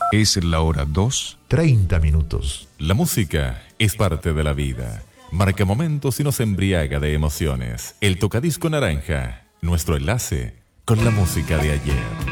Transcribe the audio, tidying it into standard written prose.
Es la hora 2. 30 minutos. La música es parte de la vida. Marca momentos y nos embriaga de emociones. El tocadisco naranja, nuestro enlace con la música de ayer.